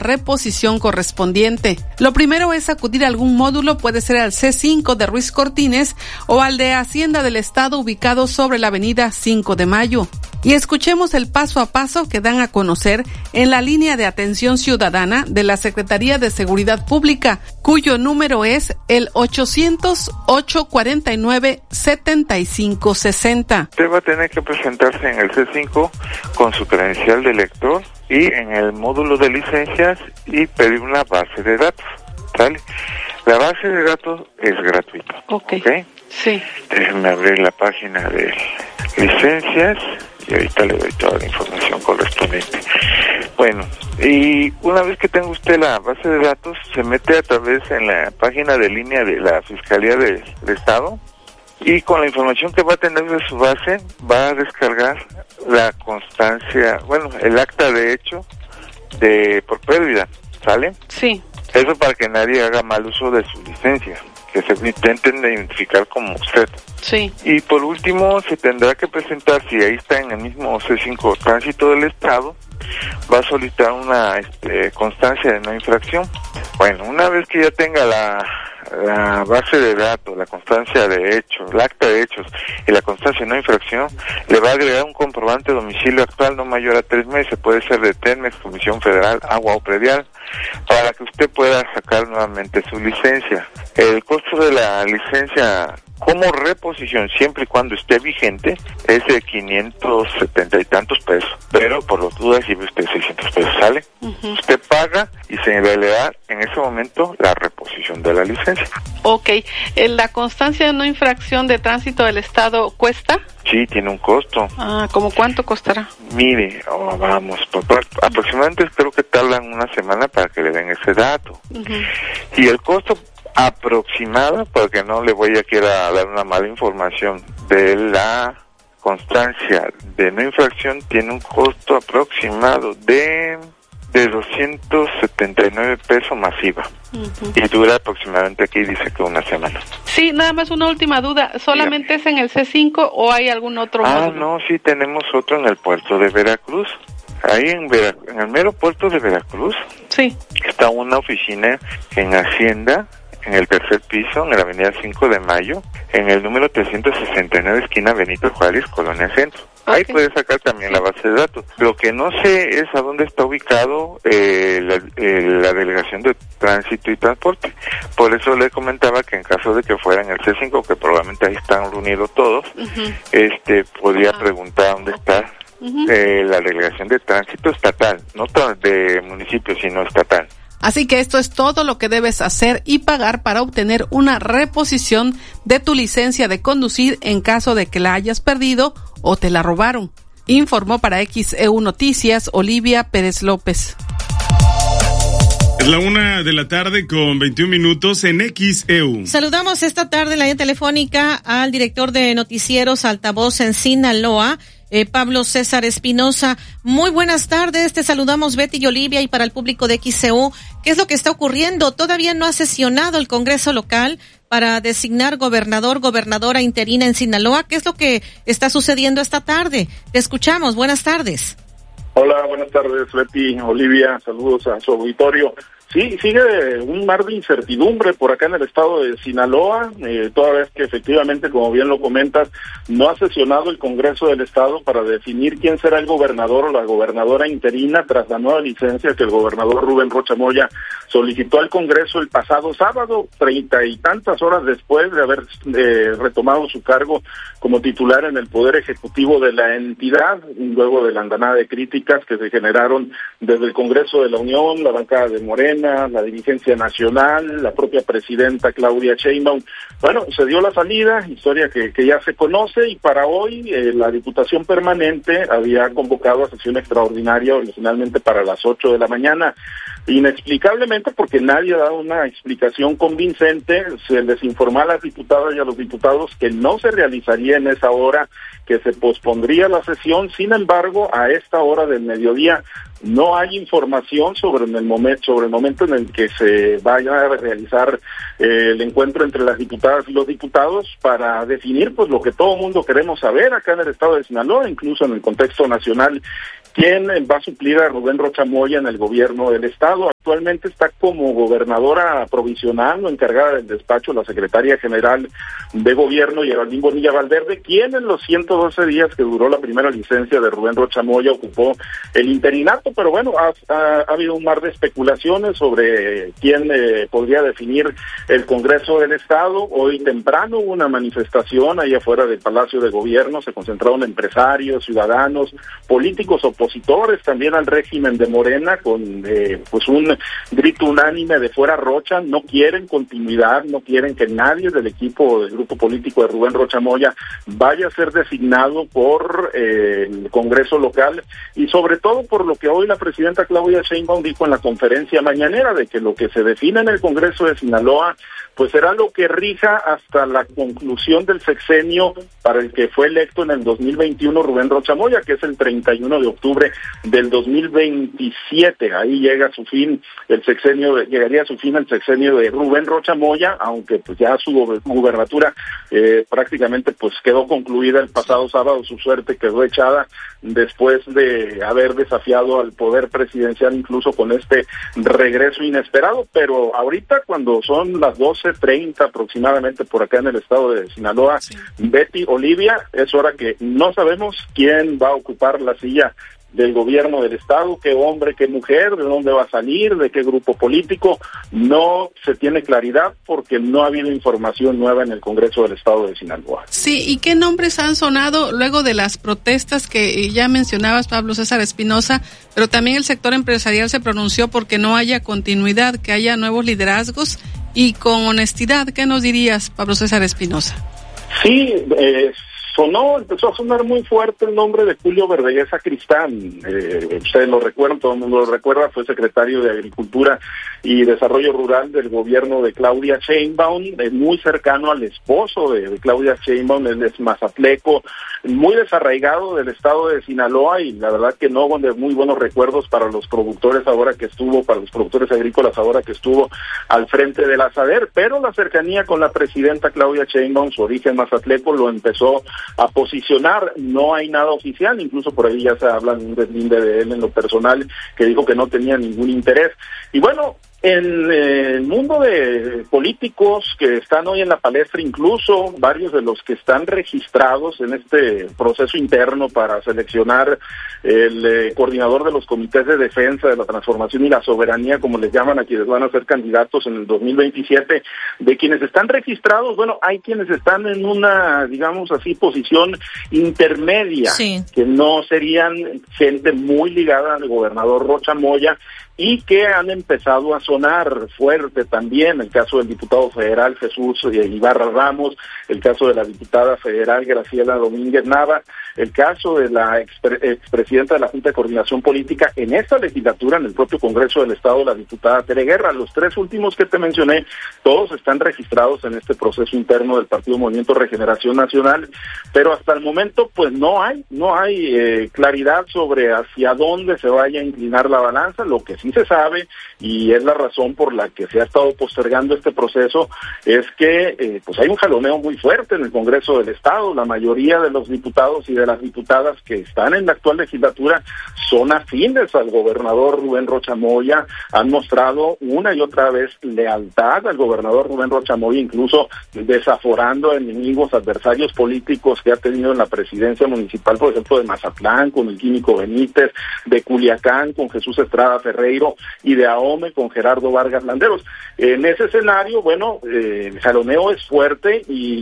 reposición correspondiente. Lo primero es acudir a algún módulo, puede ser al C5 de Ruiz Cortines o al de Hacienda del Estado ubicado sobre la avenida 5 de Mayo. Y escuchemos el paso a paso que dan a conocer en la línea de atención ciudadana de la Secretaría de Seguridad Pública, cuyo número es el 800-849-7560. Usted va a tener que presentarse en el C5 con su credencial de lector y en el módulo de licencias y pedir una base de datos, ¿sale? La base de datos es gratuita. Okay. ¿Ok? Sí. Déjenme abrir la página de licencias y ahorita le doy toda la información correspondiente. Bueno, y una vez que tenga usted la base de datos, se mete a través en la página de línea de la Fiscalía del Estado y con la información que va a tener de su base va a descargar la constancia, el acta de hecho por pérdida, ¿sale? Sí. Eso para que nadie haga mal uso de su licencia, que se intenten identificar como usted. Sí. Y por último, se tendrá que presentar, si ahí está en el mismo C5 Tránsito del Estado, va a solicitar una constancia de no infracción. Bueno, una vez que ya tenga la base de datos, la constancia de hechos, el acta de hechos y la constancia de no infracción, le va a agregar un comprobante de domicilio actual no mayor a 3 meses, puede ser de Telmex, Comisión Federal, Agua o Predial, para que usted pueda sacar nuevamente su licencia. El costo de la licencia como reposición, siempre y cuando esté vigente, es de 570 y tantos pesos, pero por las dudas lleve usted 600 pesos, ¿sale? Uh-huh. Usted paga y se le da en ese momento la reposición de la licencia. Ok, ¿la constancia de no infracción de tránsito del Estado cuesta? Sí, tiene un costo. ¿Cómo cuánto costará? Mire, aproximadamente creo que tardan una semana para que le den ese dato. Uh-huh. Y el costo aproximado, porque no le voy a dar una mala información, de la constancia de no infracción tiene un costo aproximado de 279 pesos masiva. Uh-huh. Y dura aproximadamente, aquí dice que una semana. Sí, nada más una última duda, ¿solamente es en el C5 o hay algún otro módulo? No, sí tenemos otro en el puerto de Veracruz. Ahí en el mero puerto de Veracruz, sí, está una oficina en Hacienda, en el tercer piso, en la avenida 5 de Mayo, en el número 369, esquina Benito Juárez, Colonia Centro. Ahí puede sacar también la base de datos. Lo que no sé es a dónde está ubicado la Delegación de Tránsito y Transporte. Por eso le comentaba que en caso de que fuera en el C5, que probablemente ahí están reunidos todos, uh-huh, podría preguntar dónde está la Delegación de Tránsito Estatal, no de municipio, sino estatal. Así que esto es todo lo que debes hacer y pagar para obtener una reposición de tu licencia de conducir en caso de que la hayas perdido o te la robaron. Informó para XEU Noticias Olivia Pérez López. Es la 1:00 con 21 minutos en XEU. Saludamos esta tarde en la línea telefónica al director de noticieros Altavoz en Sinaloa, Pablo César Espinosa. Muy buenas tardes, te saludamos Betty y Olivia, y para el público de XEU, ¿qué es lo que está ocurriendo? Todavía no ha sesionado el Congreso local para designar gobernadora interina en Sinaloa. ¿Qué es lo que está sucediendo esta tarde? Te escuchamos, buenas tardes. Hola, buenas tardes Betty, Olivia, saludos a su auditorio. Sí, sigue un mar de incertidumbre por acá en el estado de Sinaloa, toda vez que efectivamente, como bien lo comentas, no ha sesionado el Congreso del Estado para definir quién será el gobernador o la gobernadora interina tras la nueva licencia que el gobernador Rubén Rocha Moya solicitó al Congreso el pasado sábado, 30 y tantas horas después de haber retomado su cargo como titular en el Poder Ejecutivo de la entidad, luego de la andanada de críticas que se generaron desde el Congreso de la Unión, la bancada de Morena, la dirigencia nacional, la propia presidenta Claudia Sheinbaum. Bueno, se dio la salida, historia que ya se conoce, y para hoy la Diputación Permanente había convocado a sesión extraordinaria originalmente para las 8 de la mañana. Inexplicablemente, porque nadie ha dado una explicación convincente, se les informó a las diputadas y a los diputados que no se realizaría en esa hora, que se pospondría la sesión. Sin embargo, a esta hora del mediodía no hay información sobre el momento en el que se vaya a realizar el encuentro entre las diputadas y los diputados para definir pues lo que todo mundo queremos saber acá en el estado de Sinaloa, incluso en el contexto nacional, quién va a suplir a Rubén Rocha Moya en el gobierno del estado. actualmente está como gobernadora provisional o encargada del despacho la secretaria general de gobierno, Geraldine Bonilla Valverde, quien en los 112 días que duró la primera licencia de Rubén Rocha Moya ocupó el interinato, pero bueno, ha habido un mar de especulaciones sobre quién podría definir el Congreso del Estado. Hoy temprano hubo una manifestación ahí afuera del Palacio de Gobierno, se concentraron empresarios, ciudadanos, políticos opositores también al régimen de Morena, con pues un grito unánime de fuera Rocha. No quieren continuidad, no quieren que nadie del equipo del grupo político de Rubén Rocha Moya vaya a ser designado por el Congreso local, y sobre todo por lo que hoy la presidenta Claudia Sheinbaum dijo en la conferencia mañanera, de que lo que se define en el Congreso de Sinaloa pues será lo que rija hasta la conclusión del sexenio para el que fue electo en el 2021 Rubén Rocha Moya, que es el 31 de octubre del 2027. Ahí llega a su fin el sexenio, llegaría a su fin el sexenio de Rubén Rocha Moya, aunque pues ya su gubernatura prácticamente pues quedó concluida el pasado sábado. Su suerte quedó echada después de haber desafiado al poder presidencial, incluso con este regreso inesperado. Pero ahorita, cuando son las 12:30 aproximadamente por acá en el estado de Sinaloa, sí. Betty, Olivia, es hora que no sabemos quién va a ocupar la silla del gobierno del estado, qué hombre, qué mujer, de dónde va a salir, de qué grupo político. No se tiene claridad porque no ha habido información nueva en el Congreso del estado de Sinaloa. Sí, ¿y qué nombres han sonado luego de las protestas que ya mencionabas, Pablo César Espinosa? Pero también el sector empresarial se pronunció porque no haya continuidad, que haya nuevos liderazgos y con honestidad. ¿Qué nos dirías, Pablo César Espinosa? Sí, empezó a sonar muy fuerte el nombre de Julio Verdeguer Sacristán. Ustedes lo recuerdan, todo el mundo lo recuerda, fue secretario de Agricultura y Desarrollo Rural del gobierno de Claudia Sheinbaum, muy cercano al esposo de Claudia Sheinbaum, él es mazatleco, muy desarraigado del estado de Sinaloa, y la verdad que no de muy buenos recuerdos para los productores para los productores agrícolas ahora que estuvo al frente del ASADER, pero la cercanía con la presidenta Claudia Sheinbaum, su origen mazatleco, lo empezó a posicionar. No hay nada oficial, incluso por ahí ya se habla de un deslinde de él en lo personal, que dijo que no tenía ningún interés. Y bueno, en el mundo de políticos que están hoy en la palestra, incluso varios de los que están registrados en este proceso interno para seleccionar el coordinador de los comités de defensa de la transformación y la soberanía, como les llaman a quienes van a ser candidatos en el 2027, de quienes están registrados, bueno, hay quienes están en una, digamos así, posición intermedia, sí, que no serían gente muy ligada al gobernador Rocha Moya, y que han empezado a sonar fuerte también, el caso del diputado federal Jesús Ibarra Ramos, el caso de la diputada federal Graciela Domínguez Nava, el caso de la expresidenta de la Junta de Coordinación Política en esta legislatura, en el propio Congreso del Estado, la diputada Tere Guerra. Los tres últimos que te mencioné, todos están registrados en este proceso interno del Partido Movimiento Regeneración Nacional, pero hasta el momento pues no hay claridad sobre hacia dónde se vaya a inclinar la balanza. Lo que sí se sabe, y es la razón por la que se ha estado postergando este proceso, es que pues hay un jaloneo muy fuerte en el Congreso del Estado. La mayoría de los diputados y de las diputadas que están en la actual legislatura son afines al gobernador Rubén Rocha Moya, han mostrado una y otra vez lealtad al gobernador Rubén Rocha Moya, incluso desaforando a enemigos, adversarios políticos que ha tenido en la presidencia municipal, por ejemplo, de Mazatlán, con el Químico Benítez, de Culiacán, con Jesús Estrada Ferreiro, y de Ahome con Gerardo Vargas Landeros. En ese escenario, bueno, el jaloneo es fuerte,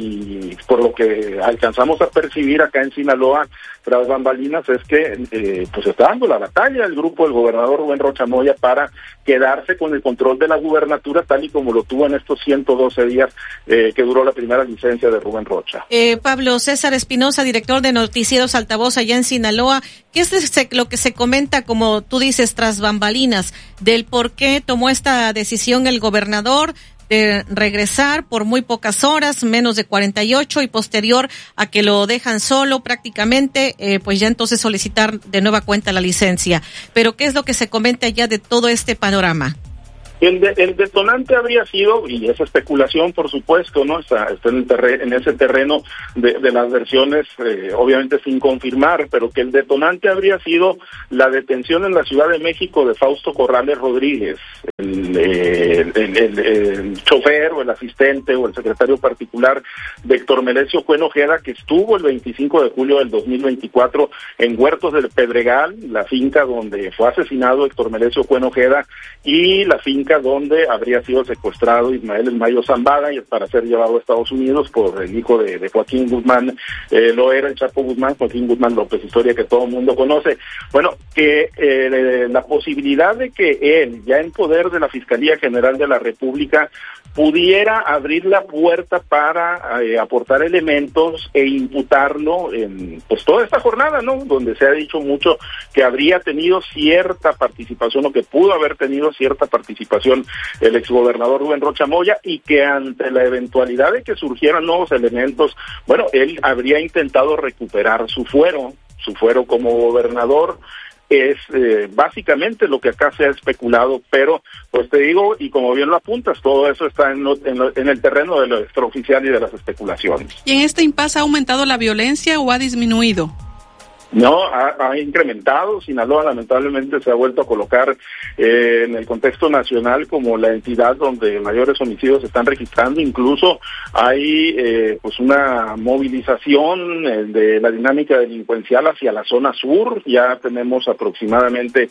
y por lo que alcanzamos a percibir acá en Sinaloa, tras bambalinas, es que pues está dando la batalla el grupo del gobernador Rubén Rocha Moya para quedarse con el control de la gubernatura, tal y como lo tuvo en estos 112 días que duró la primera licencia de Rubén Rocha. Pablo César Espinosa, director de Noticieros Altavoz allá en Sinaloa, ¿qué es lo que se comenta, como tú dices, tras bambalinas, del por qué tomó esta decisión el gobernador de regresar por muy pocas horas, menos de 48, y posterior a que lo dejan solo prácticamente, pues ya entonces solicitar de nueva cuenta la licencia? Pero ¿qué es lo que se comenta ya de todo este panorama? El detonante habría sido, y esa especulación por supuesto, ¿no? Está en ese terreno de las versiones, obviamente sin confirmar, pero que el detonante habría sido la detención en la Ciudad de México de Fausto Corrales Rodríguez, el chofer o el asistente o el secretario particular de Héctor Melesio Cuen Ojeda, que estuvo el 25 de julio del 2024 en Huertos del Pedregal, la finca donde fue asesinado Héctor Melesio Cuen Ojeda, y la finca donde habría sido secuestrado Ismael El Mayo Zambada y para ser llevado a Estados Unidos por el hijo de Joaquín Guzmán Loera, el Chapo Guzmán, Joaquín Guzmán López, historia que todo el mundo conoce. Bueno, que la posibilidad de que él, ya en poder de la Fiscalía General de la República, pudiera abrir la puerta para aportar elementos e imputarlo en pues toda esta jornada, ¿no? Donde se ha dicho mucho que habría tenido cierta participación o que pudo haber tenido cierta participación el exgobernador Rubén Rocha Moya, y que ante la eventualidad de que surgieran nuevos elementos, bueno, él habría intentado recuperar su fuero como gobernador. Es básicamente lo que acá se ha especulado, pero pues te digo, y como bien lo apuntas, todo eso está en el terreno de lo extraoficial y de las especulaciones. ¿Y en este impasse ha aumentado la violencia o ha disminuido? No, ha incrementado. Sinaloa lamentablemente se ha vuelto a colocar en el contexto nacional como la entidad donde mayores homicidios se están registrando. Incluso hay pues una movilización de la dinámica delincuencial hacia la zona sur. Ya tenemos aproximadamente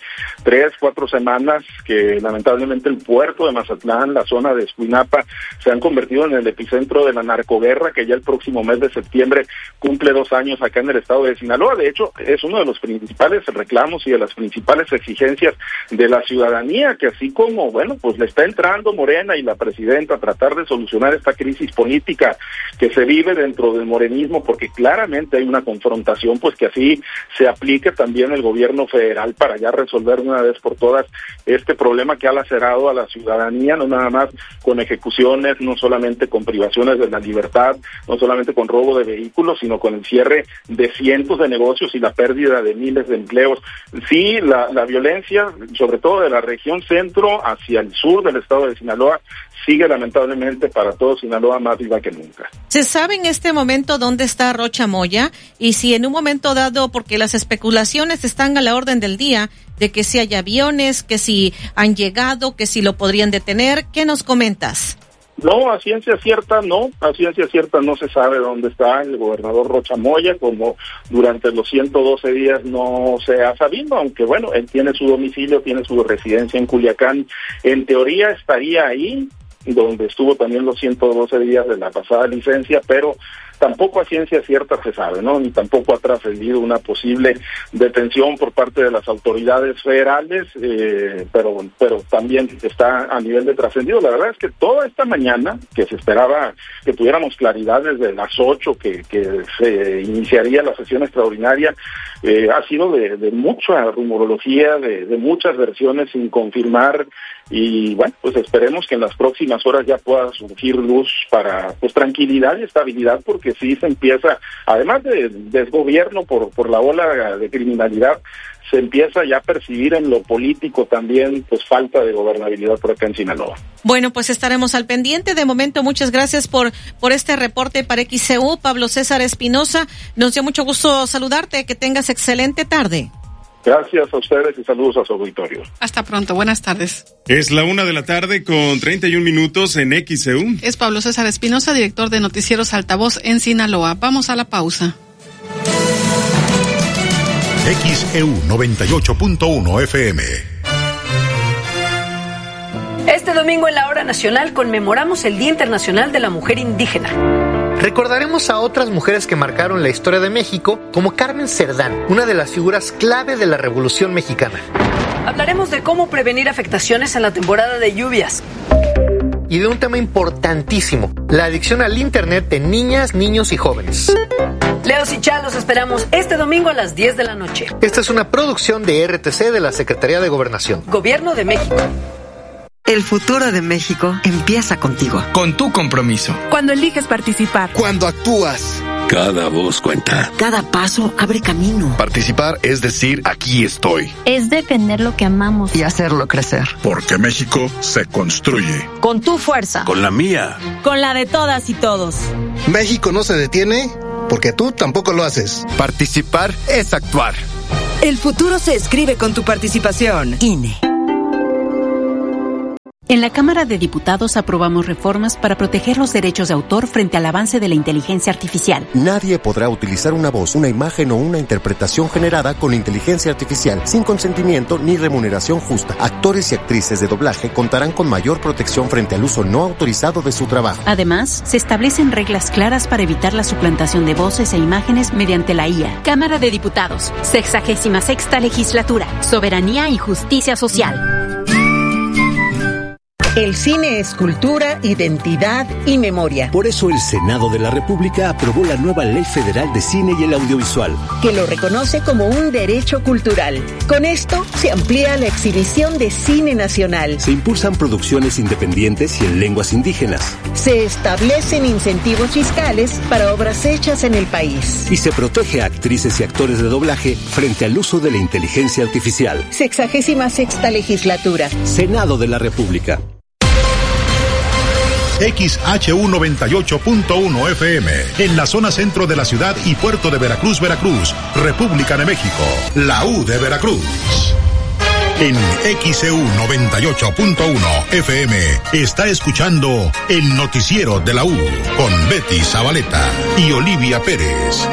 3-4 semanas que lamentablemente el puerto de Mazatlán, la zona de Escuinapa, se han convertido en el epicentro de la narcoguerra, que ya el próximo mes de septiembre cumple 2 años acá en el estado de Sinaloa. De hecho, es uno de los principales reclamos y de las principales exigencias de la ciudadanía, que así como, bueno, pues le está entrando Morena y la presidenta a tratar de solucionar esta crisis política que se vive dentro del morenismo, porque claramente hay una confrontación, pues que así se aplique también el gobierno federal para ya resolver de una vez por todas este problema que ha lacerado a la ciudadanía, no nada más con ejecuciones, no solamente con privaciones de la libertad, no solamente con robo de vehículos, sino con el cierre de cientos de negocios y la pérdida de miles de empleos. Sí, la violencia, sobre todo de la región centro hacia el sur del estado de Sinaloa, sigue lamentablemente para todo Sinaloa más viva que nunca. ¿Se sabe en este momento dónde está Rocha Moya? Y si en un momento dado, porque las especulaciones están a la orden del día, de que si hay aviones, que si han llegado, que si lo podrían detener, ¿qué nos comentas? No, a ciencia cierta no se sabe dónde está el gobernador Rocha Moya, como durante los 112 días no se ha sabido, aunque bueno, él tiene su domicilio, tiene su residencia en Culiacán, en teoría estaría ahí, donde estuvo también los 112 días de la pasada licencia, pero tampoco a ciencia cierta se sabe, ¿no? Ni tampoco ha trascendido una posible detención por parte de las autoridades federales, pero también está a nivel de trascendido. La verdad es que toda esta mañana, que se esperaba que tuviéramos claridad desde las 8, que se iniciaría la sesión extraordinaria, ha sido de mucha rumorología, de muchas versiones sin confirmar, y bueno, pues esperemos que en las próximas horas ya pueda surgir luz para pues tranquilidad y estabilidad, porque sí se empieza, además de desgobierno por la ola de criminalidad, se empieza ya a percibir en lo político también pues falta de gobernabilidad por acá en Sinaloa. Bueno, pues estaremos al pendiente. De momento, muchas gracias por este reporte para XCU, Pablo César Espinosa. Nos dio mucho gusto saludarte, que tengas excelente tarde. Gracias a ustedes y saludos a su auditorio. Hasta pronto, buenas tardes. Es la 1:00 con 31 minutos en XCU. Es Pablo César Espinosa, director de Noticieros Altavoz en Sinaloa. Vamos a la pausa. XEU 98.1 FM. Este domingo en la Hora Nacional conmemoramos el Día Internacional de la Mujer Indígena. Recordaremos a otras mujeres que marcaron la historia de México, como Carmen Cerdán, una de las figuras clave de la Revolución Mexicana. Hablaremos de cómo prevenir afectaciones en la temporada de lluvias. Y de un tema importantísimo, la adicción al Internet en niñas, niños y jóvenes. Leos y Chá, los esperamos este domingo a las 10 de la noche. Esta es una producción de RTC de la Secretaría de Gobernación. Gobierno de México. El futuro de México empieza contigo. Con tu compromiso. Cuando eliges participar. Cuando actúas. Cada voz cuenta. Cada paso abre camino. Participar es decir, aquí estoy. Es defender lo que amamos. Y hacerlo crecer. Porque México se construye. Con tu fuerza. Con la mía. Con la de todas y todos. México no se detiene porque tú tampoco lo haces. Participar es actuar. El futuro se escribe con tu participación. INE. En la Cámara de Diputados aprobamos reformas para proteger los derechos de autor frente al avance de la inteligencia artificial. Nadie podrá utilizar una voz, una imagen o una interpretación generada con inteligencia artificial sin consentimiento ni remuneración justa. Actores y actrices de doblaje contarán con mayor protección frente al uso no autorizado de su trabajo. Además, se establecen reglas claras para evitar la suplantación de voces e imágenes mediante la IA. Cámara de Diputados, 66ª Legislatura, Soberanía y Justicia Social. El cine es cultura, identidad y memoria. Por eso el Senado de la República aprobó la nueva Ley Federal de Cine y el Audiovisual, que lo reconoce como un derecho cultural. Con esto se amplía la exhibición de cine nacional. Se impulsan producciones independientes y en lenguas indígenas. Se establecen incentivos fiscales para obras hechas en el país. Y se protege a actrices y actores de doblaje frente al uso de la inteligencia artificial. 66ª Legislatura. Senado de la República. XHU 98.1 FM, en la zona centro de la ciudad y puerto de Veracruz, Veracruz, República de México, la U de Veracruz. En XEU 98.1 FM está escuchando el noticiero de la U con Betty Zabaleta y Olivia Pérez.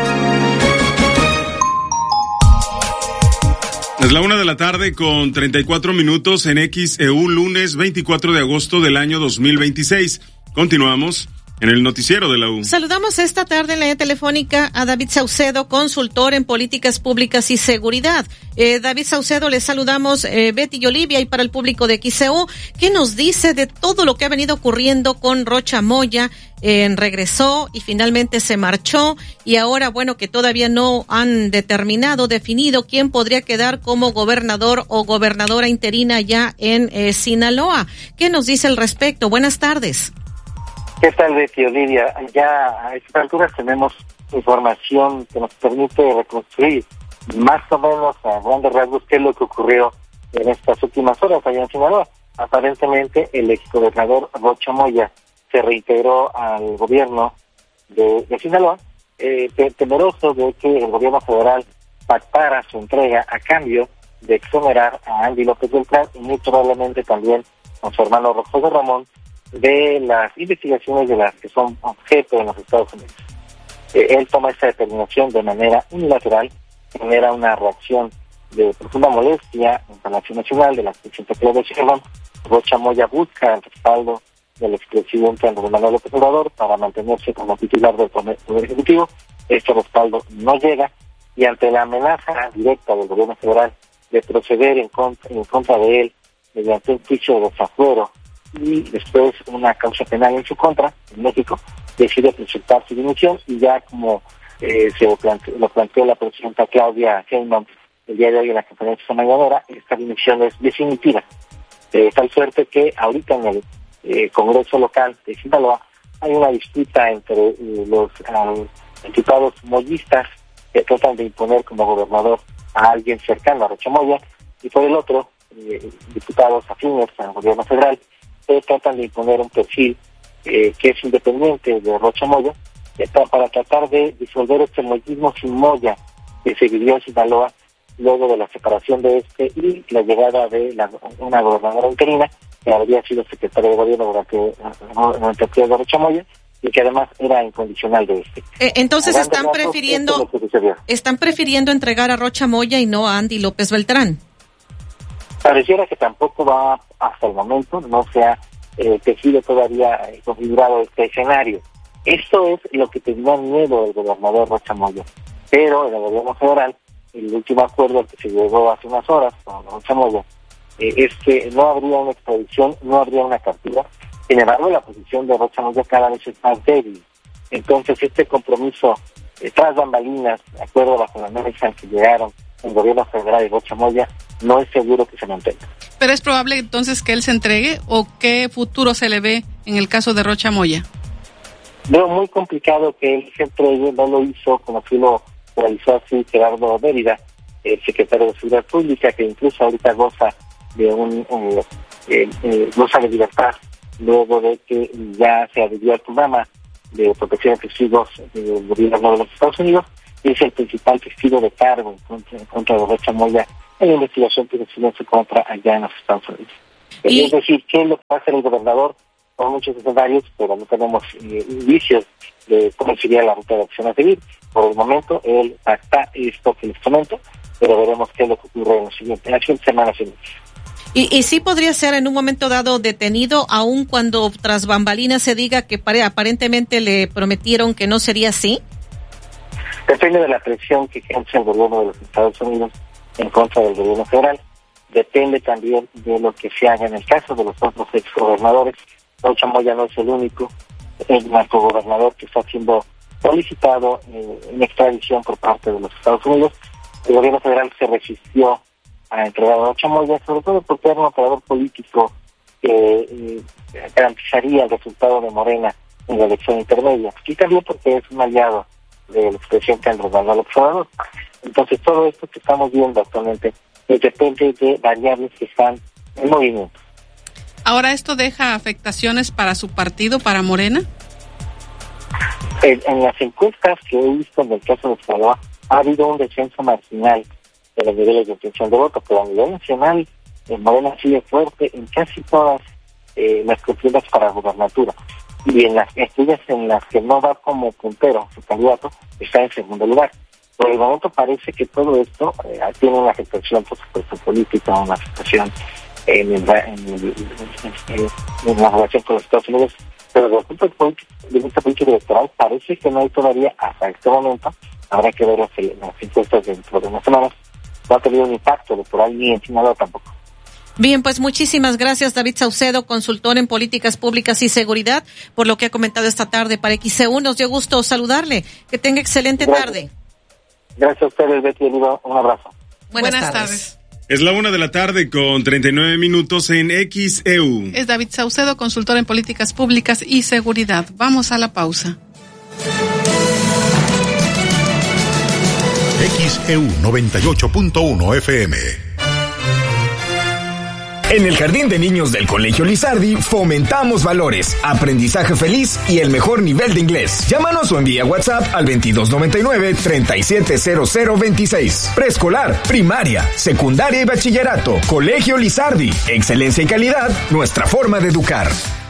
Es la 1:00 p.m. con 34 minutos en XEU, lunes 24 de agosto del año 2026. Continuamos en el noticiero de la U. Saludamos esta tarde en la línea telefónica a David Saucedo, consultor en políticas públicas y seguridad. David Saucedo, les saludamos Betty y Olivia, y para el público de XEU, ¿qué nos dice de todo lo que ha venido ocurriendo con Rocha Moya? Regresó y finalmente se marchó, y ahora, bueno, que todavía no han definido quién podría quedar como gobernador o gobernadora interina ya en Sinaloa. ¿Qué nos dice al respecto? Buenas tardes. ¿Qué tal, Betty, Olivia? Ya a estas alturas tenemos información que nos permite reconstruir más o menos a grandes rasgos qué es lo que ocurrió en estas últimas horas allá en Sinaloa. Aparentemente, el exgobernador Rocha Moya se reintegró al gobierno de Sinaloa, temeroso de que el gobierno federal pactara su entrega a cambio de exonerar a Andy López Beltrán y muy probablemente también con su hermano Roxoso Ramón de las investigaciones de las que son objeto en los Estados Unidos. Él toma esta determinación de manera unilateral, genera una reacción de profunda molestia en Palacio Nacional de la Secretaría de Sheinbaum. Rocha Moya busca el respaldo del expresidente Andrés Manuel López Obrador para mantenerse como titular del Poder Ejecutivo. Este respaldo no llega, y ante la amenaza directa del gobierno federal de proceder en contra de él mediante un juicio de desafuero y después una causa penal en su contra, en México, decide presentar su dimisión, y ya como lo planteó la presidenta Claudia Sheinbaum el día de hoy en la conferencia mañanera, esta dimisión es definitiva. Tal suerte que ahorita en el Congreso local de Sinaloa hay una disputa entre los diputados moyistas que tratan de imponer como gobernador a alguien cercano a Rocha Moya, y por el otro, diputados afines al gobierno federal que tratan de imponer un perfil que es independiente de Rocha Moya, para tratar de disolver este moyismo sin Moya que se vivió en Sinaloa luego de la separación de y la llegada de una gobernadora interina que había sido secretaria de gobierno durante el periodo de Rocha Moya y que además era incondicional de Entonces están prefiriendo entregar a Rocha Moya y no a Andy López Beltrán. Pareciera que tampoco va, hasta el momento, no se ha tejido todavía configurado este escenario. Esto es lo que tenía miedo el gobernador Rocha Moya, pero en el gobierno federal, el último acuerdo al que se llegó hace unas horas con Rocha Moya, es que no habría una extradición, no habría una captura. Sin embargo, la posición de Rocha Moya cada vez es más débil. Entonces, este compromiso tras bambalinas, de acuerdo bajo la mesa al que llegaron el gobierno federal y Rocha Moya, no es seguro que se mantenga. ¿Pero es probable entonces que él se entregue, o qué futuro se le ve en el caso de Rocha Moya? Veo muy complicado que el centro no lo hizo como si lo realizó así Gerardo Mérida, el secretario de Seguridad Pública, que incluso ahorita goza de goza de libertad luego de que ya se adhirió al programa de protección de testigos del gobierno de los Estados Unidos, y es el principal testigo de cargo en contra de Rocha Moya en la investigación que recibió en su contra allá en los Estados Unidos. Es decir, ¿qué es lo que va a hacer el gobernador? Son muchos escenarios, pero no tenemos indicios de cómo sería la ruta de acción a seguir. Por el momento, él pacta esto que les comento, pero veremos qué es lo que ocurre en las siguientes semanas. Y sí podría ser en un momento dado detenido, aun cuando tras bambalinas se diga que aparentemente le prometieron que no sería así. Depende de la presión que ejerce el gobierno de los Estados Unidos en contra del gobierno federal. Depende también de lo que se haga en el caso de los otros exgobernadores. Rocha Moya no es el único, el narcogobernador que está siendo solicitado en extradición por parte de los Estados Unidos. El gobierno federal se resistió a entregar a Rocha Moya, sobre todo porque era un operador político que garantizaría el resultado de Morena en la elección intermedia, y también porque es un aliado del expresidente Andrés Manuel López Obrador. Entonces todo esto que estamos viendo actualmente depende de variables que están en movimiento. Ahora, ¿esto deja afectaciones para su partido, para Morena? En las encuestas que he visto en el caso de Sinaloa, ha habido un descenso marginal de los niveles de intención de voto, pero a nivel nacional, Morena sigue fuerte en casi todas las contiendas para gubernatura. Y en aquellas en las que no va como puntero su candidato, está en segundo lugar. Por el momento parece que todo esto tiene una afectación, por supuesto, política, una afectación en la relación con los Estados Unidos, pero desde el punto de vista político electoral parece que no hay todavía, hasta este momento, habrá que ver las encuestas dentro de unas semanas, no ha tenido un impacto electoral ni en Sinaloa tampoco. Bien, pues muchísimas gracias, David Saucedo, consultor en políticas públicas y seguridad, por lo que ha comentado esta tarde para XEU. Nos dio gusto saludarle. Que tenga excelente tarde. Gracias a ustedes, Betty. Un abrazo. Buenas tardes. Es la 1:39 p.m. en XEU. Es David Saucedo, consultor en políticas públicas y seguridad. Vamos a la pausa. XEU 98.1 FM. En el Jardín de Niños del Colegio Lizardi fomentamos valores, aprendizaje feliz y el mejor nivel de inglés. Llámanos o envía WhatsApp al 2299-370026. Preescolar, primaria, secundaria y bachillerato. Colegio Lizardi. Excelencia y calidad, nuestra forma de educar.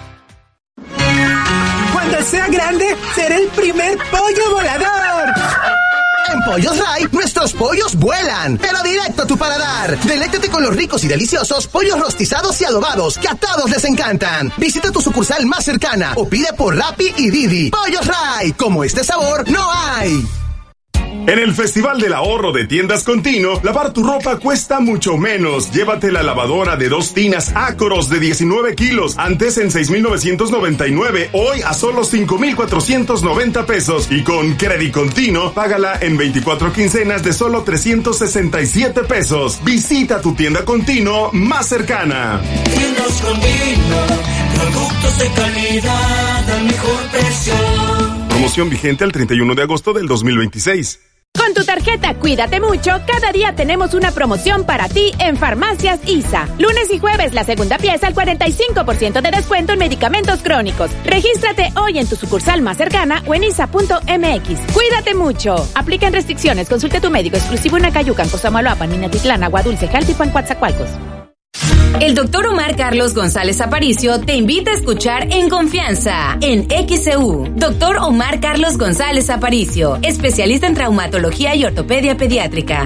Cuando sea grande, seré el primer pollo volador. En Pollos Ray, nuestros pollos vuelan, pero directo a tu paladar. Deléctate con los ricos y deliciosos pollos rostizados y adobados que a todos les encantan. Visita tu sucursal más cercana o pide por Rappi y Didi. Pollos Ray, como este sabor no hay. En el Festival del Ahorro de Tiendas Continuo, lavar tu ropa cuesta mucho menos. Llévate la lavadora de 2 tinas Acoros de 19 kilos, antes en 6,999, hoy a solo 5,490 pesos. Y con Credit Continuo, págala en 24 quincenas de solo 367 pesos. Visita tu tienda Continuo más cercana. Tiendas Continuo, productos de calidad al mejor precio. Promoción vigente al 31 de agosto del 2026. Con tu tarjeta Cuídate Mucho, cada día tenemos una promoción para ti en Farmacias ISA. Lunes y jueves, la segunda pieza al 45% de descuento en medicamentos crónicos. Regístrate hoy en tu sucursal más cercana o en isa.mx. Cuídate mucho. Aplican restricciones. Consulte tu médico exclusivo en Acayucan, Cosamaloapan, Minatitlán, Agua Dulce, Jaltipan, Coatzacoalcos. El doctor Omar Carlos González Aparicio te invita a escuchar En Confianza, en XEU. Doctor Omar Carlos González Aparicio, especialista en traumatología y ortopedia pediátrica.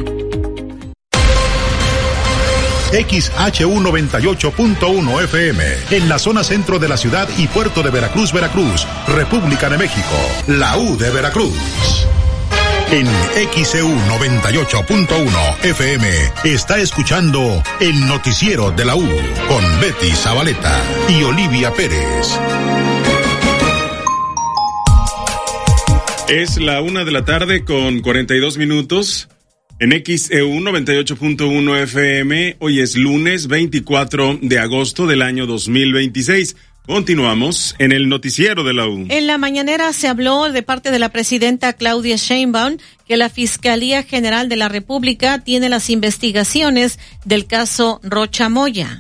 XHU 98.1 FM, en la zona centro de la ciudad y puerto de Veracruz, República de México, la U de Veracruz. En XEU 98.1 FM está escuchando el noticiero de la U con Betty Zabaleta y Olivia Pérez. Es la 1:42 p.m. en XEU 98.1 FM. Hoy es lunes 24 de agosto del año 2026. Continuamos en el noticiero de la U. En la mañanera se habló de parte de la presidenta Claudia Sheinbaum que la Fiscalía General de la República tiene las investigaciones del caso Rocha Moya.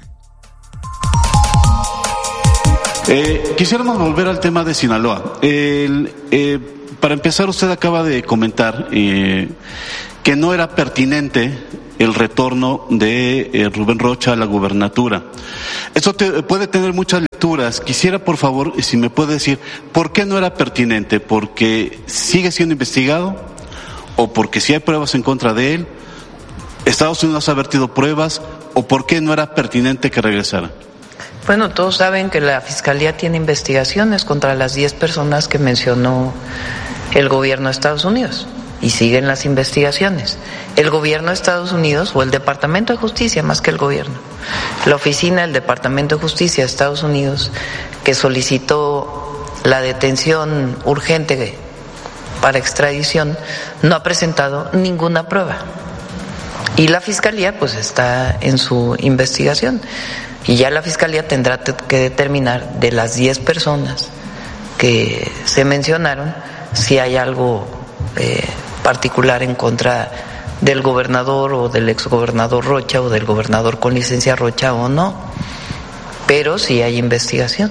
Quisiéramos volver al tema de Sinaloa. Para empezar, usted acaba de comentar que no era pertinente el retorno de Rubén Rocha a la gubernatura. Esto puede tener muchas lecturas. Quisiera, por favor, si me puede decir, ¿por qué no era pertinente? ¿Porque sigue siendo investigado? ¿O porque si hay pruebas en contra de él? ¿Estados Unidos ha vertido pruebas? ¿O por qué no era pertinente que regresara? Bueno, todos saben que la Fiscalía tiene investigaciones contra las 10 personas que mencionó el gobierno de Estados Unidos. Y siguen las investigaciones. El gobierno de Estados Unidos, o el Departamento de Justicia, más que el gobierno, la oficina del Departamento de Justicia de Estados Unidos, que solicitó la detención urgente para extradición, no ha presentado ninguna prueba. Y la Fiscalía, pues, está en su investigación. Y ya la Fiscalía tendrá que determinar de las 10 personas que se mencionaron si hay algo particular en contra del gobernador o del exgobernador Rocha o del gobernador con licencia Rocha o no, pero sí hay investigación.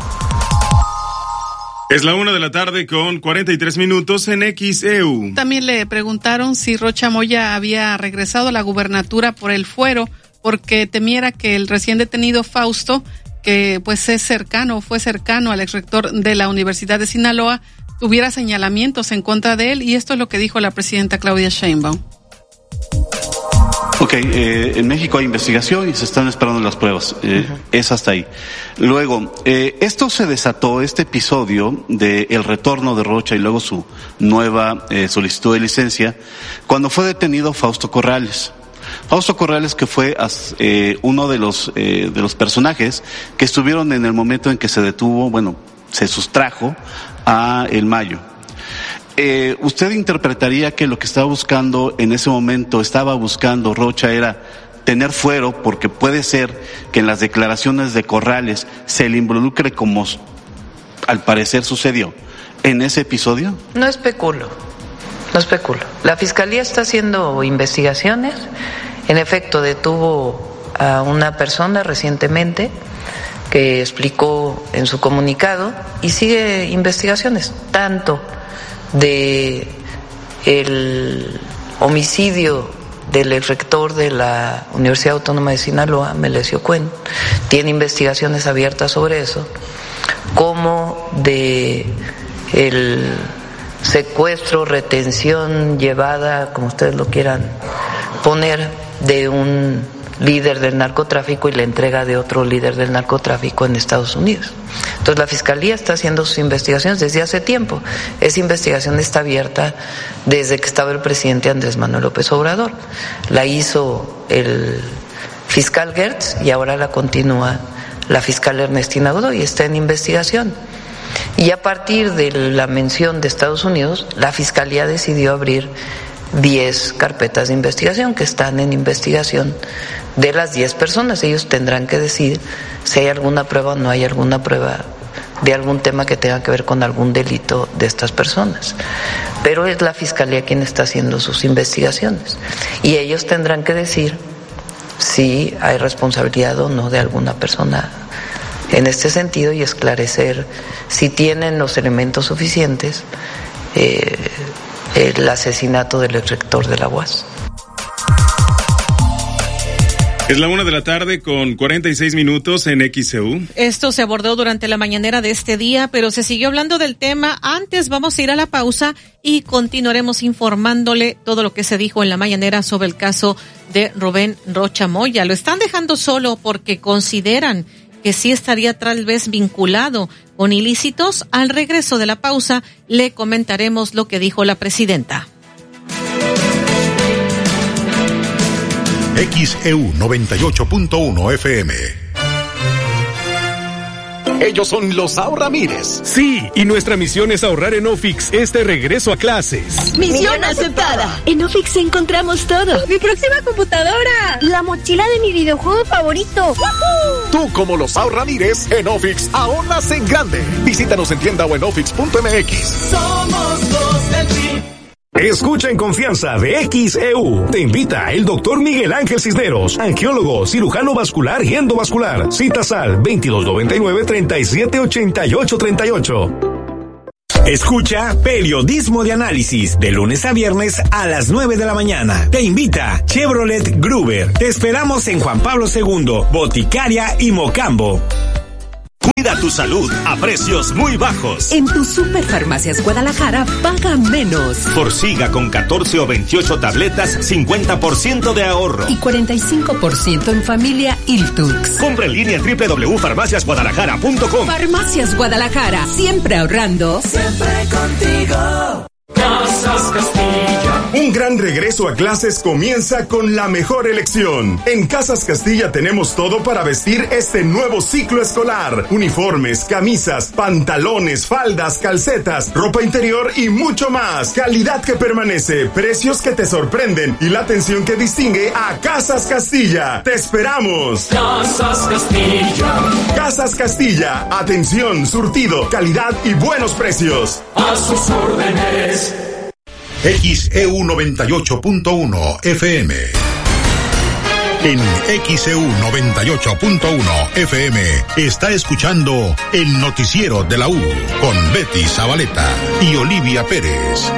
Es la 1:00 con 43 minutos en XEU. También le preguntaron si Rocha Moya había regresado a la gubernatura por el fuero, porque temiera que el recién detenido Fausto, que pues fue cercano al exrector de la Universidad de Sinaloa, tuviera señalamientos en contra de él, y esto es lo que dijo la presidenta Claudia Sheinbaum. En México hay investigación y se están esperando las pruebas. Es hasta ahí. Luego, esto se desató, este episodio de el retorno de Rocha y luego su nueva solicitud de licencia, cuando fue detenido Fausto Corrales. Fausto Corrales, que fue uno de los personajes que estuvieron en el momento en que se detuvo, se sustrajo a El Mayo. ¿Usted interpretaría que lo que estaba buscando Rocha era tener fuero, porque puede ser que en las declaraciones de Corrales se le involucre, como al parecer sucedió en ese episodio? No especulo. La Fiscalía está haciendo investigaciones. En efecto, detuvo a una persona recientemente que explicó en su comunicado, y sigue investigaciones, tanto de el homicidio del exrector de la Universidad Autónoma de Sinaloa, Melesio Cuen, tiene investigaciones abiertas sobre eso, como de el secuestro, retención, llevada, como ustedes lo quieran poner, de un líder del narcotráfico y la entrega de otro líder del narcotráfico en Estados Unidos. Entonces la Fiscalía está haciendo sus investigaciones desde hace tiempo. Esa investigación está abierta desde que estaba el presidente Andrés Manuel López Obrador. La hizo el fiscal Gertz y ahora la continúa la fiscal Ernestina Godoy, está en investigación. Y a partir de la mención de Estados Unidos, la Fiscalía decidió abrir 10 carpetas de investigación que están en investigación de las 10 personas. Ellos tendrán que decidir si hay alguna prueba o no hay alguna prueba de algún tema que tenga que ver con algún delito de estas personas. Pero es la Fiscalía quien está haciendo sus investigaciones. Y ellos tendrán que decir si hay responsabilidad o no de alguna persona en este sentido y esclarecer si tienen los elementos suficientes el asesinato del exrector de la UAS. Es la 1:00 con 46 minutos en XEU. Esto se abordó durante la mañanera de este día, pero se siguió hablando del tema. Antes vamos a ir a la pausa y continuaremos informándole todo lo que se dijo en la mañanera sobre el caso de Rubén Rocha Moya. Lo están dejando solo porque consideran que sí estaría tal vez vinculado con ilícitos. Al regreso de la pausa le comentaremos lo que dijo la presidenta. XEU 98.1 FM. Ellos son los Ahorramires. Sí, y nuestra misión es ahorrar en Ofix este regreso a clases. ¡Misión aceptada! En Ofix encontramos todo. ¡Mi próxima computadora! ¡La mochila de mi videojuego favorito! ¡Woohoo! Tú, como los Ahorramires, en Ofix ahorras en grande. Visítanos en tienda o en ofix.mx. Somos los del PRI. Escucha en confianza de XEU. Te invita el doctor Miguel Ángel Cisneros, angiólogo, cirujano vascular y endovascular. Citas al 2299-378838. Escucha Periodismo de Análisis de lunes a viernes a las 9 de la mañana. Te invita Chevrolet Gruber. Te esperamos en Juan Pablo II, Boticaria y Mocambo. Cuida tu salud a precios muy bajos. En tu Superfarmacias Guadalajara paga menos. Forxiga con 14 o 28 tabletas, 50% de ahorro. Y 45% en familia Iltux. Compra en línea en www.farmaciasguadalajara.com. Farmacias Guadalajara, siempre ahorrando. Siempre contigo. Casas Castilla. Un gran regreso a clases comienza con la mejor elección. En Casas Castilla tenemos todo para vestir este nuevo ciclo escolar. Uniformes, camisas, pantalones, faldas, calcetas, ropa interior y mucho más. Calidad que permanece, precios que te sorprenden y la atención que distingue a Casas Castilla. ¡Te esperamos! Casas Castilla. Casas Castilla. Atención, surtido, calidad y buenos precios. A sus órdenes. XEU 98.1 FM. En XEU 98.1 FM está escuchando el noticiero de la U con Betty Zabaleta y Olivia Pérez.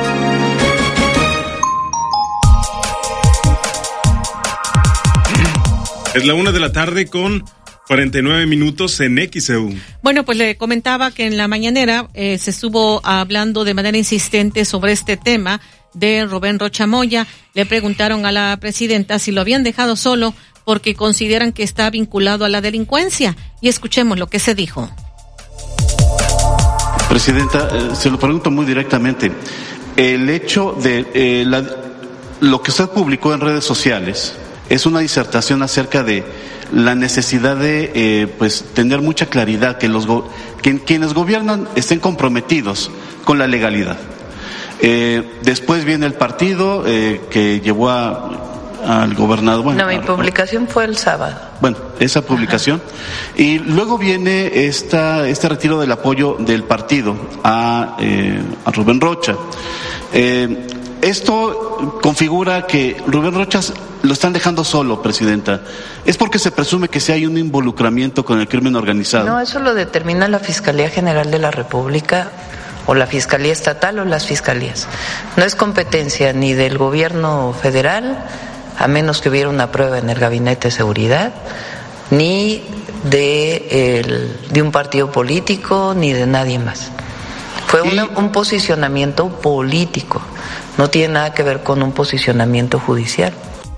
Es la 1 de la tarde con 49 minutos en XEU. Bueno, pues le comentaba que en la mañanera se estuvo hablando de manera insistente sobre este tema de Rubén Rocha Moya. Le preguntaron a la presidenta si lo habían dejado solo porque consideran que está vinculado a la delincuencia. Y escuchemos lo que se dijo. Presidenta, se lo pregunto muy directamente. El hecho de lo que usted publicó en redes sociales es una disertación acerca de la necesidad de tener mucha claridad, que quienes gobiernan estén comprometidos con la legalidad. Después viene el partido que llevó al gobernador. Bueno, mi publicación fue el sábado. Bueno, esa publicación. Ajá. Y luego viene este retiro del apoyo del partido a Rubén Rocha. Esto configura que Rubén Rocha lo están dejando solo, presidenta. ¿Es porque se presume que si hay un involucramiento con el crimen organizado? No, eso lo determina la Fiscalía General de la República o la Fiscalía Estatal o las Fiscalías. No es competencia ni del gobierno federal, a menos que hubiera una prueba en el Gabinete de Seguridad, ni de un partido político, ni de nadie más. Fue un posicionamiento político, no tiene nada que ver con un posicionamiento judicial.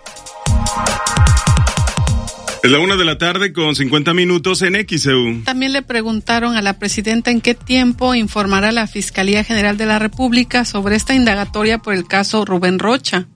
Es la 1 de la tarde con 50 minutos en XEU. También le preguntaron a la presidenta en qué tiempo informará la Fiscalía General de la República sobre esta indagatoria por el caso Rubén Rocha.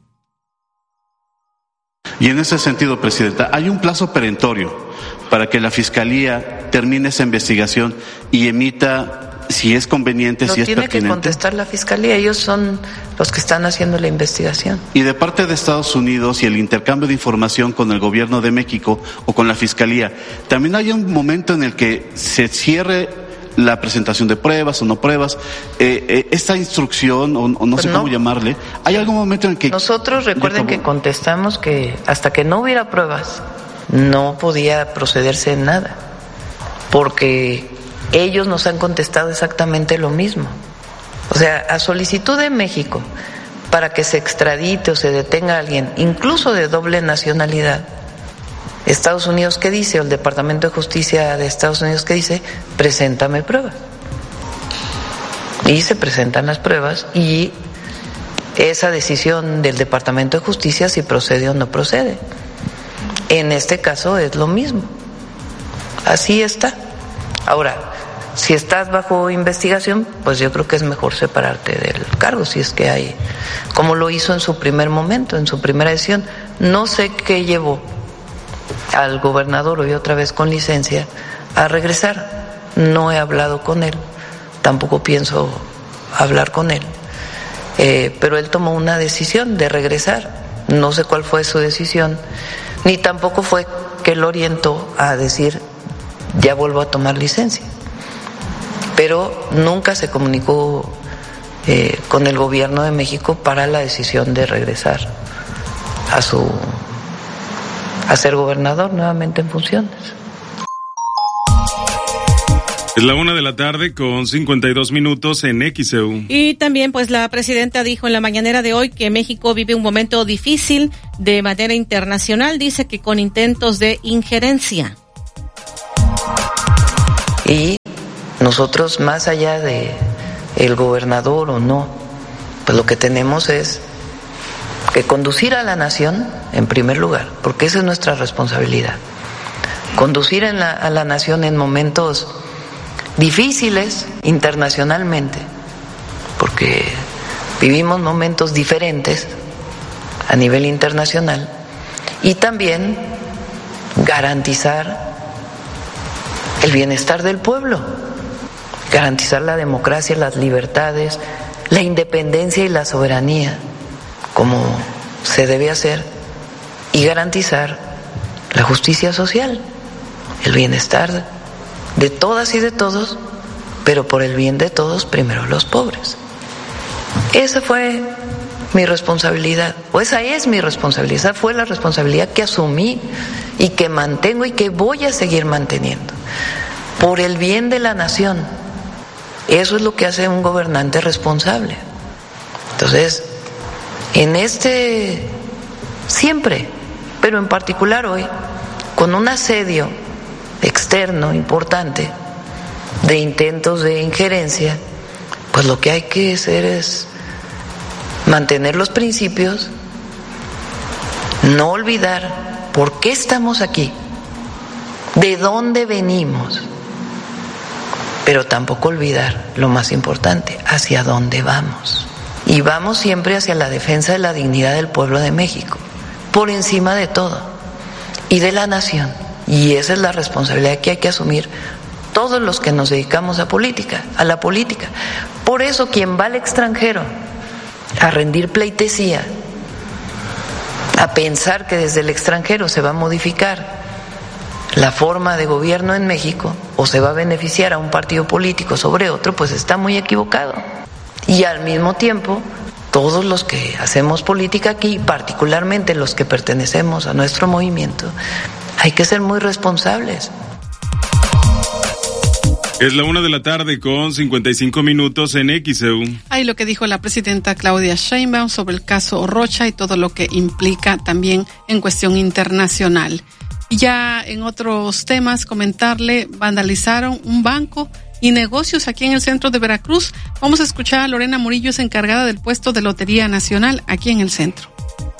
Y en ese sentido, presidenta, hay un plazo perentorio para que la Fiscalía termine esa investigación y emita, si es conveniente, si es pertinente. Lo tiene que contestar la Fiscalía, ellos son los que están haciendo la investigación. Y de parte de Estados Unidos y el intercambio de información con el gobierno de México o con la Fiscalía, ¿también hay un momento en el que se cierre la presentación de pruebas o no pruebas, esta instrucción o no pues sé cómo llamarle? ¿Hay algún momento en el que... Nosotros recuerden que contestamos que hasta que no hubiera pruebas no podía procederse en nada, porque ellos nos han contestado exactamente lo mismo. O sea, a solicitud de México para que se extradite o se detenga a alguien, incluso de doble nacionalidad, Estados Unidos, ¿qué dice? O el Departamento de Justicia de Estados Unidos, ¿qué dice? Preséntame pruebas. Y se presentan las pruebas y esa decisión del Departamento de Justicia si procede o no procede. En este caso es lo mismo. Así está. Ahora, si estás bajo investigación, pues yo creo que es mejor separarte del cargo, si es que hay, como lo hizo en su primer momento, en su primera decisión. No sé qué llevó al gobernador, hoy otra vez con licencia, a regresar. no he hablado con él, tampoco pienso hablar con él, pero él tomó una decisión de regresar. No sé cuál fue su decisión, ni tampoco fue que él orientó a decir ya vuelvo a tomar licencia, pero nunca se comunicó con el gobierno de México para la decisión de regresar a ser gobernador nuevamente en funciones. Es la 1:52 en XEU. Y también pues la presidenta dijo en la mañanera de hoy que México vive un momento difícil de manera internacional, dice que con intentos de injerencia. Y nosotros, más allá de el gobernador o no, pues lo que tenemos es que conducir a la nación en primer lugar, porque esa es nuestra responsabilidad. Conducir a la nación en momentos difíciles internacionalmente, porque vivimos momentos diferentes a nivel internacional, y también garantizar el bienestar del pueblo, garantizar la democracia, las libertades, la independencia y la soberanía, como se debe hacer, y garantizar la justicia social, el bienestar de todas y de todos, pero por el bien de todos, primero los pobres. Esa fue mi responsabilidad, o esa es mi responsabilidad, esa fue la responsabilidad que asumí y que mantengo y que voy a seguir manteniendo, por el bien de la nación. Eso es lo que hace un gobernante responsable. Entonces, siempre, pero en particular hoy, con un asedio externo importante de intentos de injerencia, pues lo que hay que hacer es mantener los principios, no olvidar por qué estamos aquí, de dónde venimos, pero tampoco olvidar lo más importante, hacia dónde vamos. Y vamos siempre hacia la defensa de la dignidad del pueblo de México, por encima de todo, y de la nación. Y esa es la responsabilidad que hay que asumir todos los que nos dedicamos a la política. Por eso quien va al extranjero a rendir pleitesía, a pensar que desde el extranjero se va a modificar la forma de gobierno en México o se va a beneficiar a un partido político sobre otro, pues está muy equivocado. Y al mismo tiempo, todos los que hacemos política aquí, particularmente los que pertenecemos a nuestro movimiento, hay que ser muy responsables. Es la 1:55 en XEU. Ahí lo que dijo la presidenta Claudia Sheinbaum sobre el caso Rocha y todo lo que implica también en cuestión internacional. Y ya en otros temas, comentarle, vandalizaron un banco y negocios aquí en el centro de Veracruz. Vamos a escuchar a Lorena Murillo, es encargada del puesto de Lotería Nacional aquí en el centro.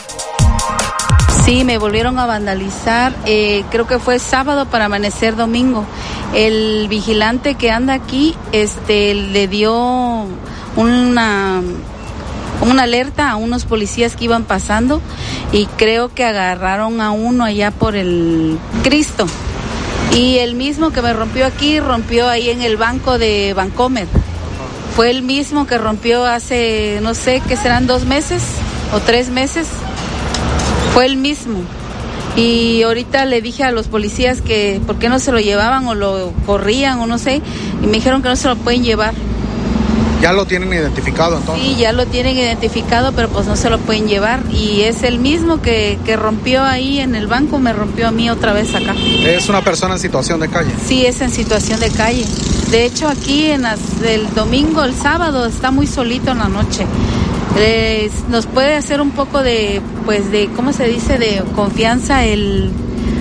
Sí, me volvieron a vandalizar, creo que fue sábado para amanecer domingo. El vigilante que anda aquí, le dio una alerta a unos policías que iban pasando y creo que agarraron a uno allá por el Cristo. Y el mismo que me rompió aquí, rompió ahí en el banco de Bancomer. Fue el mismo que rompió hace, no sé, ¿qué serán 2 meses o 3 meses? Fue el mismo. Y ahorita le dije a los policías que por qué no se lo llevaban o lo corrían o no sé, y me dijeron que no se lo pueden llevar. ¿Ya lo tienen identificado entonces? Sí, ya lo tienen identificado, pero pues no se lo pueden llevar. Y es el mismo que rompió ahí en el banco, me rompió a mí otra vez acá. ¿Es una persona en situación de calle? Sí, es en situación de calle. De hecho, aquí el domingo, el sábado, está muy solito en la noche. Nos puede hacer un poco de ¿cómo se dice?, de confianza el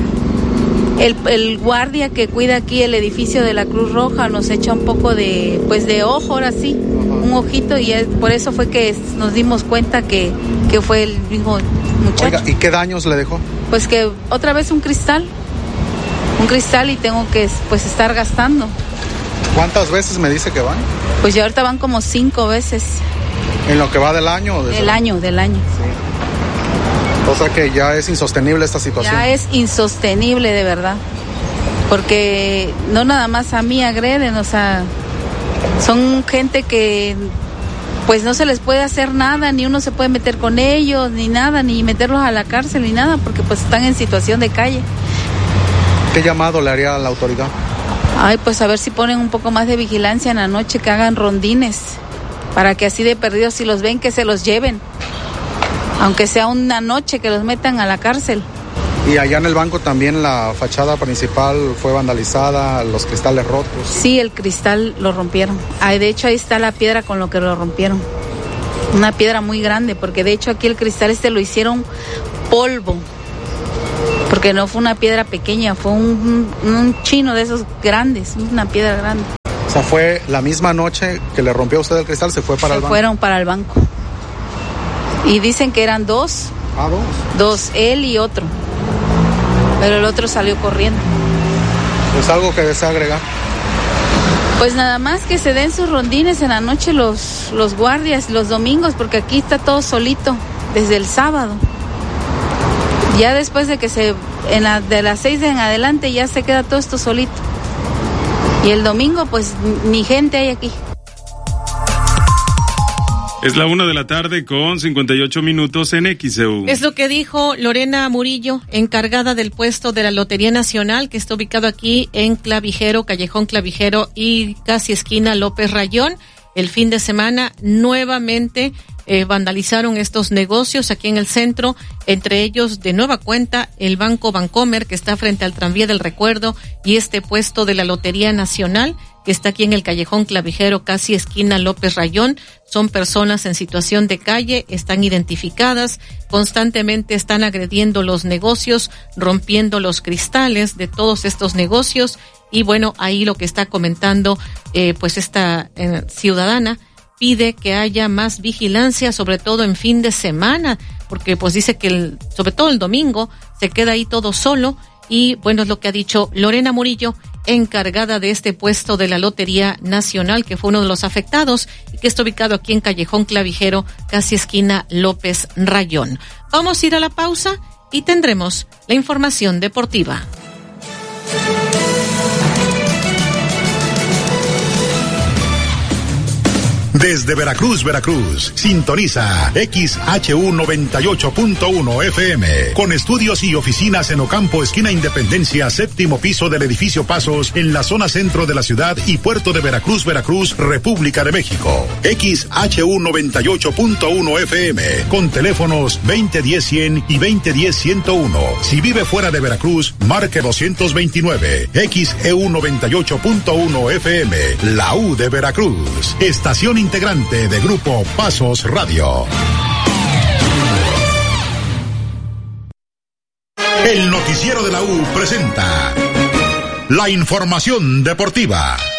guardia que cuida aquí el edificio de la Cruz Roja, nos echa un poco de ojo, ahora sí, un ojito, y por eso fue que nos dimos cuenta que fue el mismo muchacho. Oiga, ¿y qué daños le dejó? Pues que otra vez un cristal y tengo que estar gastando. ¿Cuántas veces me dice que van? Pues ya ahorita van como 5 veces. ¿En lo que va del año? Del año. Sí. O sea que ya es insostenible esta situación. Ya es insostenible, de verdad. porque no nada más a mí agreden, o sea, son gente que pues no se les puede hacer nada, ni uno se puede meter con ellos, ni nada, ni meterlos a la cárcel, ni nada, porque pues están en situación de calle. ¿Qué llamado le haría a la autoridad? Ay, pues a ver si ponen un poco más de vigilancia en la noche, que hagan rondines, para que así de perdidos, si los ven, que se los lleven, aunque sea una noche, que los metan a la cárcel. Y allá en el banco también la fachada principal fue vandalizada, los cristales rotos. Sí, el cristal lo rompieron. De hecho, ahí está la piedra con lo que lo rompieron. Una piedra muy grande, porque de hecho aquí el cristal lo hicieron polvo. Porque no fue una piedra pequeña, fue un chino de esos grandes, una piedra grande. O sea, fue la misma noche que le rompió a usted el cristal, se fue para el banco. Se fueron para el banco. Y dicen que eran dos. Ah, dos. Dos, él y otro. Pero el otro salió corriendo. ¿Es algo que desea agregar? Pues nada más que se den sus rondines en la noche los guardias, los domingos, porque aquí está todo solito, desde el sábado. Ya después de que de las 6 en adelante ya se queda todo esto solito. Y el domingo pues ni gente hay aquí. Es la 1:00 con 58 minutos en XEU. Es lo que dijo Lorena Murillo, encargada del puesto de la Lotería Nacional, que está ubicado aquí en Clavijero, Callejón Clavijero y casi esquina López Rayón. El fin de semana nuevamente vandalizaron estos negocios aquí en el centro, entre ellos de nueva cuenta el Banco Bancomer, que está frente al Tranvía del Recuerdo, y este puesto de la Lotería Nacional, que está aquí en el Callejón Clavijero, casi esquina López Rayón. Son personas en situación de calle, están identificadas, constantemente están agrediendo los negocios, rompiendo los cristales de todos estos negocios. Y bueno, ahí lo que está comentando pues esta ciudadana, pide que haya más vigilancia, sobre todo en fin de semana, porque pues dice que sobre todo el domingo se queda ahí todo solo. Y bueno, es lo que ha dicho Lorena Murillo, encargada de este puesto de la Lotería Nacional, que fue uno de los afectados y que está ubicado aquí en Callejón Clavijero, casi esquina López Rayón. Vamos a ir a la pausa y tendremos la información deportiva. Desde Veracruz, sintoniza XHU 98.1 FM, con estudios y oficinas en Ocampo, esquina Independencia, 7º piso del edificio Pasos, en la zona centro de la ciudad y puerto de Veracruz, República de México. XHU 98.1 FM, con teléfonos 2010-100 y 2010-101. Si vive fuera de Veracruz, marque 229. XEU 98.1 FM, la U de Veracruz. Estación integrante de Grupo Pasos Radio. El noticiero de la U presenta la información deportiva.